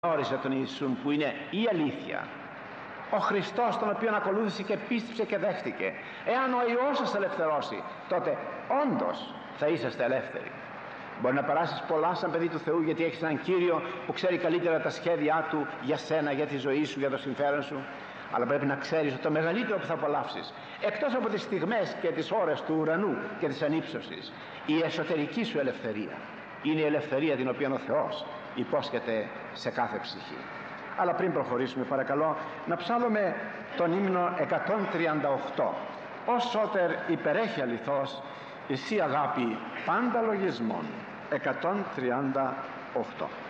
όρισε τον Ιησούν, που είναι η αλήθεια, ο Χριστός τον οποίον ακολούθησε και πίστεψε και δέχτηκε. Εάν ο Υιός σας ελευθερώσει, τότε όντως θα είσαστε ελεύθεροι. Μπορεί να περάσεις πολλά σαν παιδί του Θεού, γιατί έχεις έναν Κύριο που ξέρει καλύτερα τα σχέδιά Του για σένα, για τη ζωή σου, για το συμφέρον σου. Αλλά πρέπει να ξέρεις ότι το μεγαλύτερο που θα απολαύσεις, εκτός από τις στιγμές και τις ώρες του ουρανού και της ανύψωσης, η εσωτερική σου ελευθερία είναι η ελευθερία την οποία ο Θεός υπόσχεται σε κάθε ψυχή. Αλλά πριν προχωρήσουμε, παρακαλώ να ψάλλουμε τον ύμνο 138. «Ως σώτερ υπερέχει αληθώς, εσύ αγάπη πάντα λογισμών». 138.